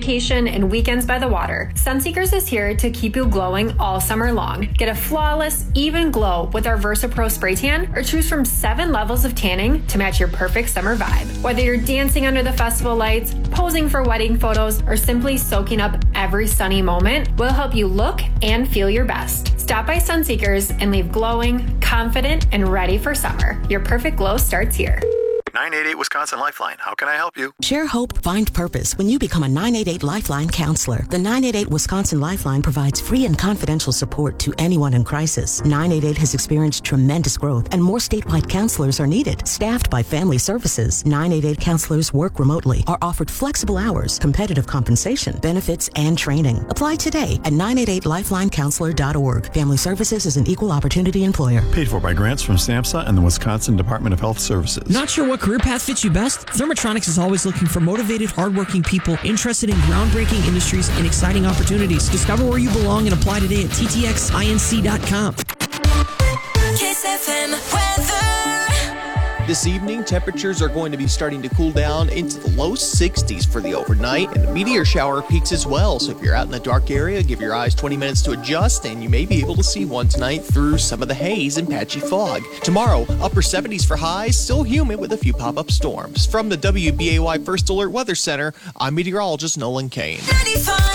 vacation, and weekends by the water, Sunseekers is here to keep you glowing all summer long. Get a flawless, even glow with our VersaPro Spray Tan, or choose from 7 levels of tanning to match your perfect summer vibe. Whether you're dancing under the festival lights, posing for wedding photos, or simply soaking up every sunny moment, we'll help you look and feel your best. Stop by Sunseekers and leave glowing, confident, and ready for summer. Your perfect glow starts here. 988 Wisconsin Lifeline. How can I help you? Share hope, find purpose when you become a 988 Lifeline counselor. The 988 Wisconsin Lifeline provides free and confidential support to anyone in crisis. 988 has experienced tremendous growth and more statewide counselors are needed. Staffed by Family Services, 988 counselors work remotely, are offered flexible hours, competitive compensation, benefits, and training. Apply today at 988lifelinecounselor.org. Family Services is an equal opportunity employer. Paid for by grants from SAMHSA and the Wisconsin Department of Health Services. Not sure what career path fits you best? Thermotronics is always looking for motivated, hardworking people interested in groundbreaking industries and exciting opportunities. Discover where you belong and apply today at ttxinc.com. Kiss FM weather. This evening, temperatures are going to be starting to cool down into the low 60s for the overnight, and a meteor shower peaks as well. So if you're out in a dark area, give your eyes 20 minutes to adjust, and you may be able to see one tonight through some of the haze and patchy fog. Tomorrow, upper 70s for highs, still humid with a few pop-up storms. From the WBAY First Alert Weather Center, I'm meteorologist Nolan Kane. 95.